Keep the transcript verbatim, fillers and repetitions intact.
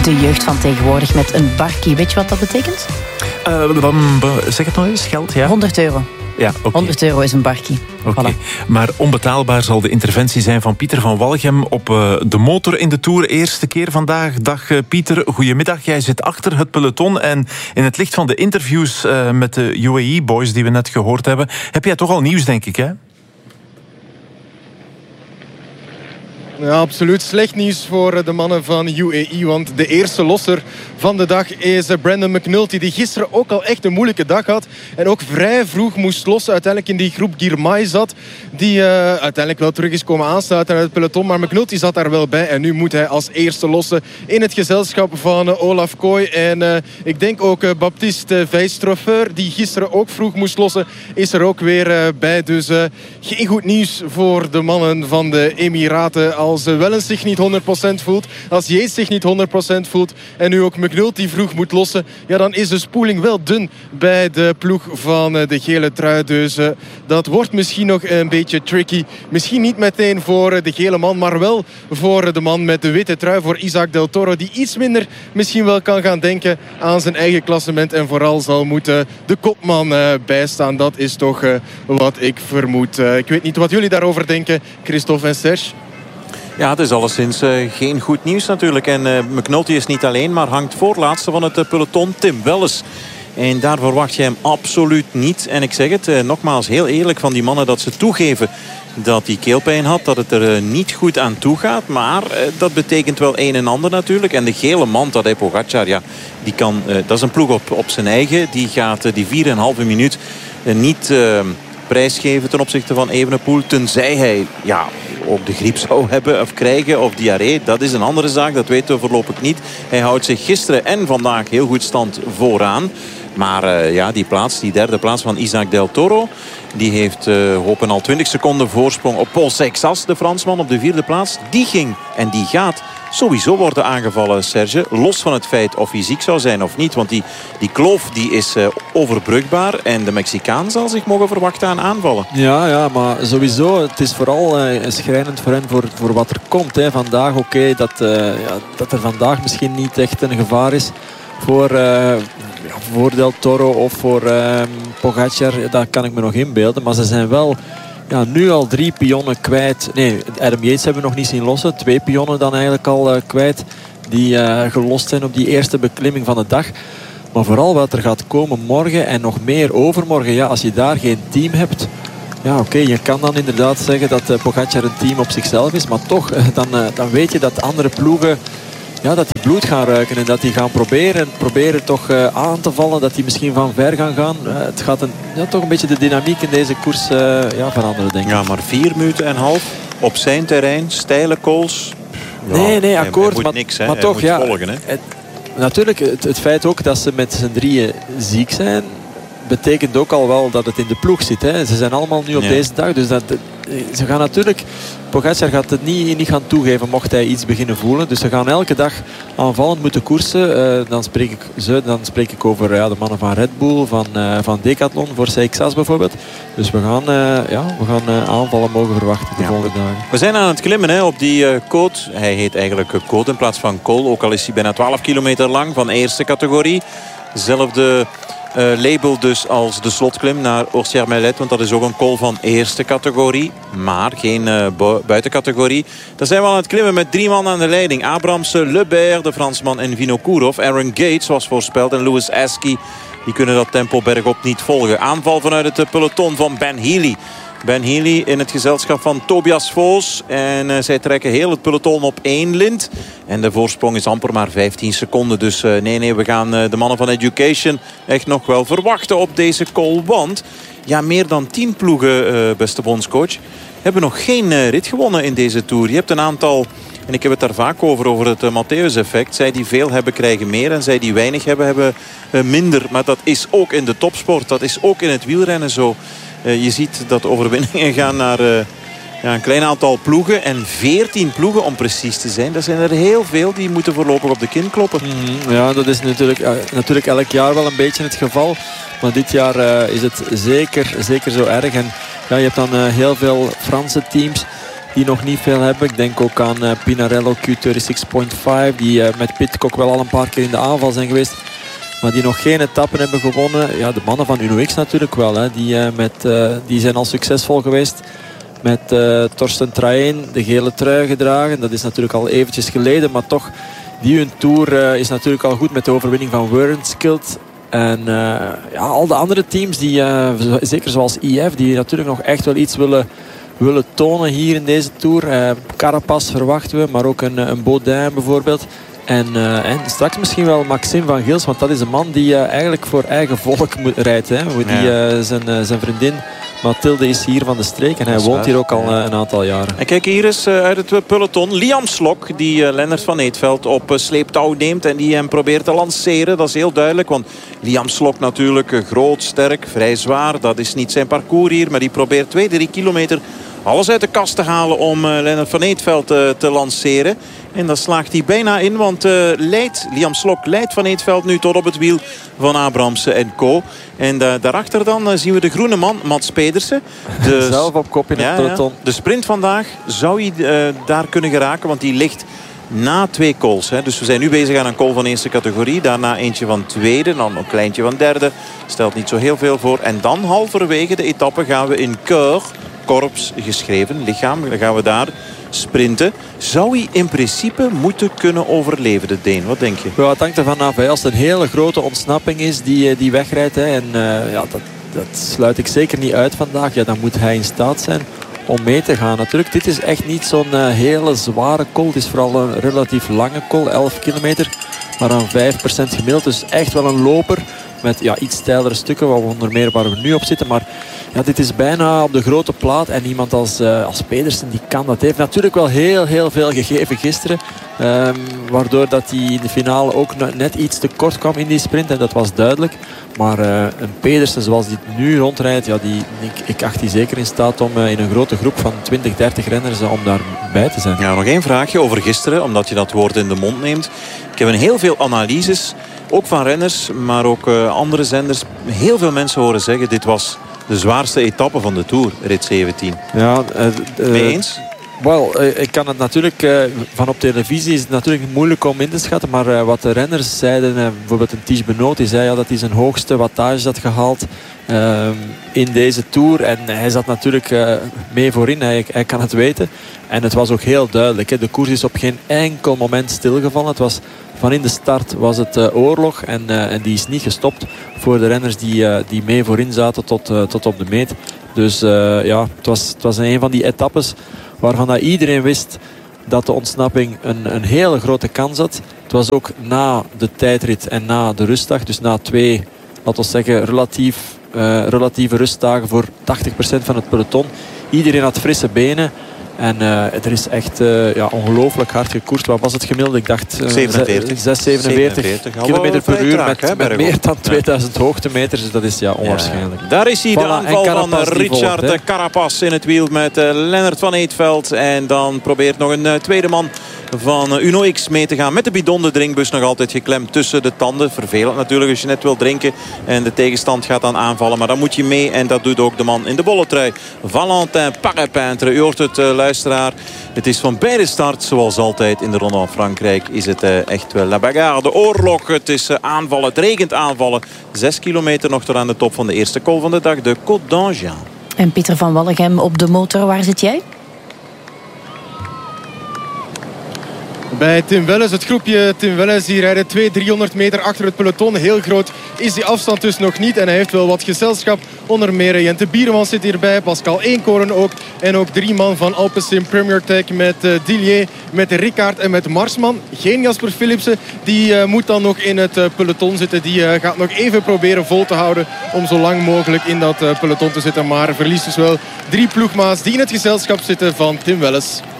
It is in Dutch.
de jeugd van tegenwoordig met een barkie. Weet je wat dat betekent? Uh, zeg het nog eens, geld, ja? honderd euro. Ja, okay. honderd euro is een barkie. Oké, okay. Voilà. Maar onbetaalbaar zal de interventie zijn van Pieter van Walchem op uh, de motor in de Tour. Eerste keer vandaag. Dag uh, Pieter, goedemiddag. Jij zit achter het peloton en in het licht van de interviews uh, met de U A E-boys die we net gehoord hebben, heb jij toch al nieuws, denk ik, hè? Ja, absoluut slecht nieuws voor de mannen van U A E. Want de eerste losser van de dag is Brandon McNulty. Die gisteren ook al echt een moeilijke dag had. En ook vrij vroeg moest lossen. Uiteindelijk in die groep Girmay zat. Die uh, uiteindelijk wel terug is komen aansluiten uit het peloton. Maar McNulty zat daar wel bij. En nu moet hij als eerste lossen in het gezelschap van uh, Olaf Kooi. En uh, ik denk ook uh, Baptiste Veys-Troffeur, die gisteren ook vroeg moest lossen, is er ook weer uh, bij. Dus uh, geen goed nieuws voor de mannen van de Emiraten. Als Wellens zich niet honderd procent voelt, als Yates zich niet honderd procent voelt en nu ook McNulty vroeg moet lossen, ja, dan is de spoeling wel dun bij de ploeg van de gele trui. Dus uh, dat wordt misschien nog een beetje tricky. Misschien niet meteen voor de gele man, maar wel voor de man met de witte trui, voor Isaac Del Toro, die iets minder misschien wel kan gaan denken aan zijn eigen klassement en vooral zal moeten de kopman uh, bijstaan. Dat is toch uh, wat ik vermoed. Uh, ik weet niet wat jullie daarover denken, Christophe en Serge. Ja, het is alleszins uh, geen goed nieuws natuurlijk. En uh, McNulty is niet alleen, maar hangt voorlaatste van het uh, peloton Tim Welles. En daar verwacht je hem absoluut niet. En ik zeg het uh, nogmaals heel eerlijk van die mannen dat ze toegeven dat hij keelpijn had, dat het er uh, niet goed aan toe gaat. Maar uh, dat betekent wel een en ander natuurlijk. En de gele man, Tadej Pogacar, ja, die kan, uh, dat is een ploeg op, op zijn eigen. Die gaat uh, die vier en een halve minuut uh, niet Uh, prijsgeven ten opzichte van Evenepoel. Tenzij hij ja, ook de griep zou hebben of krijgen of diarree. Dat is een andere zaak. Dat weten we voorlopig niet. Hij houdt zich gisteren en vandaag heel goed stand vooraan. Maar uh, ja, die plaats, die derde plaats van Isaac Del Toro, die heeft uh, hopen al twintig seconden voorsprong op Paul Seixas, de Fransman, op de vierde plaats. Die ging en die gaat sowieso worden aangevallen, Serge. Los van het feit of hij ziek zou zijn of niet. Want die, die kloof die is uh, overbrugbaar. En de Mexicaan zal zich mogen verwachten aan aanvallen. Ja, ja, maar sowieso. Het is vooral uh, schrijnend voor hen voor, voor wat er komt. Hè. Vandaag, oké, okay, dat, uh, ja, dat er vandaag misschien niet echt een gevaar is voor, uh, ja, voor Del Toro of voor uh, Pogacar. Dat kan ik me nog inbeelden. Maar ze zijn wel ja, nu al drie pionnen kwijt. Nee, Adam Yates hebben we nog niet zien lossen. Twee pionnen dan eigenlijk al uh, kwijt. Die uh, gelost zijn op die eerste beklimming van de dag. Maar vooral wat er gaat komen morgen en nog meer overmorgen. Ja, als je daar geen team hebt. Ja, oké, okay, je kan dan inderdaad zeggen dat uh, Pogacar een team op zichzelf is. Maar toch, uh, dan, uh, dan weet je dat andere ploegen, ja, dat die bloed gaan ruiken. En dat die gaan proberen, proberen toch uh, aan te vallen. Dat die misschien van ver gaan gaan. Uh, het gaat een, ja, toch een beetje de dynamiek in deze koers uh, ja, veranderen, denk ik. Ja, maar vier minuten en half op zijn terrein. Steile kools. Ja, nee, nee, akkoord. Hij moet maar, niks, hè. maar hij toch, moet ja. volgen, hè. Het, natuurlijk, het, het feit ook dat ze met z'n drieën ziek zijn, betekent ook al wel dat het in de ploeg zit. Hè. Ze zijn allemaal nu op ja. deze dag. Dus dat, ze gaan natuurlijk, Pogacar gaat het niet, niet gaan toegeven mocht hij iets beginnen voelen. Dus ze gaan elke dag aanvallend moeten koersen. Uh, dan, spreek ik, ze, dan spreek ik over ja, de mannen van Red Bull, van, uh, van Decathlon, voor Seixas bijvoorbeeld. Dus we gaan, uh, ja, we gaan uh, aanvallen mogen verwachten de ja. volgende dagen. We zijn aan het klimmen hè, op die uh, Côte. Hij heet eigenlijk Côte in plaats van Col. Ook al is hij bijna twaalf kilometer lang van eerste categorie. Dezelfde Uh, label dus als de slotklim naar Orsières-Mellet. Want dat is ook een col van eerste categorie. Maar geen uh, bu buitencategorie. Dan zijn we aan het klimmen met drie man aan de leiding. Abramsen, Lebert, de Fransman en Vinokourov. Aaron Gates zoals voorspeld. En Louis Askey. Die kunnen dat tempo bergop niet volgen. Aanval vanuit het peloton van Ben Healy. Ben Healy in het gezelschap van Tobias Foos. En uh, zij trekken heel het peloton op één lint. En de voorsprong is amper maar vijftien seconden. Dus uh, nee, nee, we gaan uh, de mannen van Education echt nog wel verwachten op deze call. Want ja, meer dan tien ploegen, uh, beste bondscoach, hebben nog geen uh, rit gewonnen in deze Tour. Je hebt een aantal, en ik heb het daar vaak over, over het uh, Matthäus-effect. Zij die veel hebben, krijgen meer. En zij die weinig hebben, hebben uh, minder. Maar dat is ook in de topsport. Dat is ook in het wielrennen zo. Uh, je ziet dat overwinningen gaan naar uh, ja, een klein aantal ploegen. En veertien ploegen om precies te zijn. Dat zijn er heel veel die moeten voorlopig op de kin kloppen. Mm, ja, dat is natuurlijk, uh, natuurlijk elk jaar wel een beetje het geval. Maar dit jaar uh, is het zeker, zeker zo erg. En ja, je hebt dan uh, heel veel Franse teams die nog niet veel hebben. Ik denk ook aan uh, Pinarello Q tweeëndertig komma vijf. Die uh, met Pidcock wel al een paar keer in de aanval zijn geweest. Maar die nog geen etappen hebben gewonnen. Ja, de mannen van Uno X natuurlijk wel. Hè. Die, uh, met, uh, die zijn al succesvol geweest. Met uh, Torsten Traen de gele trui gedragen. Dat is natuurlijk al eventjes geleden. Maar toch, die hun Tour uh, is natuurlijk al goed met de overwinning van Wernskild. En uh, ja, al de andere teams, die, uh, zeker zoals I F, die natuurlijk nog echt wel iets willen, willen tonen hier in deze Tour. Uh, Carapaz verwachten we, maar ook een, een Baudin bijvoorbeeld. En, uh, en straks misschien wel Maxime van Gils, want dat is een man die uh, eigenlijk voor eigen volk moet, rijdt. Hè. Die, uh, zijn, uh, zijn vriendin Mathilde is hier van de streek en hij woont hier ook al uh, een aantal jaren. En kijk hier eens uh, uit het peloton. Liam Slok, die uh, Lennart van Eetveld op uh, sleeptouw neemt en die hem probeert te lanceren. Dat is heel duidelijk, want Liam Slok natuurlijk uh, groot, sterk, vrij zwaar. Dat is niet zijn parcours hier, maar die probeert twee, drie kilometer alles uit de kast te halen om uh, Lennart van Eetveld uh, te lanceren. En dat slaagt hij bijna in, want uh, leidt, Liam Slok leidt Van Eetveld nu tot op het wiel van Abrahamsen en co. En uh, daarachter dan uh, zien we de groene man, Mats Pedersen. De, Zelf op kop in het ja, peloton. Ja, de sprint vandaag zou hij uh, daar kunnen geraken, want die ligt na twee calls. Hè. Dus we zijn nu bezig aan een call van eerste categorie. Daarna eentje van tweede, dan een kleintje van derde. Stelt niet zo heel veel voor. En dan halverwege de etappe gaan we in Keur, korps geschreven, lichaam, dan gaan we daar sprinten. Zou hij in principe moeten kunnen overleven, de Deen? Wat denk je? Ja, het hangt ervan af. Hè. Als het een hele grote ontsnapping is die, die wegrijdt. Hè, en uh, ja, dat, dat sluit ik zeker niet uit vandaag. Ja, dan moet hij in staat zijn om mee te gaan. Natuurlijk, dit is echt niet zo'n uh, hele zware col. Het is vooral een relatief lange col, elf kilometer. Maar aan vijf procent gemiddeld. Dus echt wel een loper. Met ja, iets steilere stukken, waar we onder meer waar we nu op zitten. Maar ja, dit is bijna op de grote plaat. En iemand als, uh, als Pedersen, die kan dat. Heeft natuurlijk wel heel, heel veel gegeven gisteren. Um, waardoor dat hij in de finale ook net iets te kort kwam in die sprint. En dat was duidelijk. Maar uh, een Pedersen zoals die nu rondrijdt, ja, die, ik, ik acht die zeker in staat om uh, in een grote groep van twintig, dertig renners uh, om daarbij te zijn. Ja, nog één vraagje over gisteren, omdat je dat woord in de mond neemt. Ik heb een heel veel analyses, ook van renners, maar ook uh, andere zenders. Heel veel mensen horen zeggen, dit was de zwaarste etappe van de Tour, rit zeventien. Ja, uh, uh, Mee eens? Wel, uh, ik kan het natuurlijk, uh, van op televisie is het natuurlijk moeilijk om in te schatten. Maar uh, wat de renners zeiden, uh, bijvoorbeeld een Tige Benoot, die zei ja, dat hij zijn hoogste wattage had gehaald uh, in deze Tour. En hij zat natuurlijk uh, mee voorin, hij, hij kan het weten. En het was ook heel duidelijk. Hè. De koers is op geen enkel moment stilgevallen. Het was, van in de start was het uh, oorlog en, uh, en die is niet gestopt voor de renners die, uh, die mee voorin zaten tot, uh, tot op de meet. Dus uh, ja, het was, het was een van die etappes waarvan dat iedereen wist dat de ontsnapping een, een hele grote kans had. Het was ook na de tijdrit en na de rustdag. Dus na twee, laten we zeggen, relatief, uh, relatieve rustdagen voor tachtig procent van het peloton. Iedereen had frisse benen. En uh, er is echt uh, ja, ongelooflijk hard gekoerst. Wat was het gemiddeld? Ik dacht uh, zevenenveertig. zes, zevenenveertig kilometer per uur traag, met, met meer dan tweeduizend ja. hoogtemeters. Dus dat is ja, onwaarschijnlijk. Ja. Daar is hij, de voilà, aanval van Richard volgt, Carapaz in het wiel met uh, Lennart van Eetveld. En dan probeert nog een uh, tweede man van uh, Uno X mee te gaan. Met de bidon, de drinkbus nog altijd geklemd tussen de tanden. Vervelend natuurlijk als je net wil drinken. En de tegenstand gaat dan aanvallen. Maar dan moet je mee. En dat doet ook de man in de bolle trui. Valentin Parepintre. U hoort het uh, luisteraar. Het is van bij de start, zoals altijd in de Ronde van Frankrijk, is het uh, echt wel la bagarre. De oorlog, het is uh, aanvallen, het regent aanvallen. Zes kilometer nog tot aan de top van de eerste col van de dag, de Côte d'Angers. En Pieter van Wallegem op de motor, waar zit jij? Bij Tim Welles, het groepje Tim Welles, die rijden tweehonderd, driehonderd meter achter het peloton. Heel groot is die afstand dus nog niet. En hij heeft wel wat gezelschap. Onder meer Jente Biermans zit hierbij, Pascal Eenkoren ook. En ook drie man van Alpecin Premier Tech met uh, Dillier, met Rickaard en met Marsman. Geen Jasper Philipsen, die uh, moet dan nog in het uh, peloton zitten. Die uh, gaat nog even proberen vol te houden om zo lang mogelijk in dat uh, peloton te zitten. Maar verliest dus wel drie ploegmaats die in het gezelschap zitten van Tim Welles.